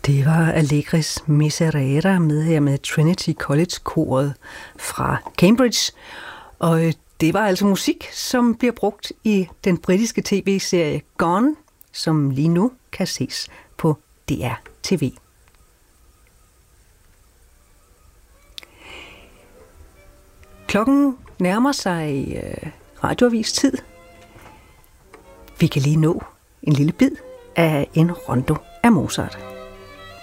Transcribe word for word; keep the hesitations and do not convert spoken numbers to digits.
Det var Allegris Miserere med her med Trinity College-koret fra Cambridge. Og det var altså musik, som bliver brugt i den britiske tv-serie Gone, som lige nu kan ses på D R T V. Klokken nærmer sig øh, radioavis-tid. Vi kan lige nå en lille bid af en rondo af Mozart.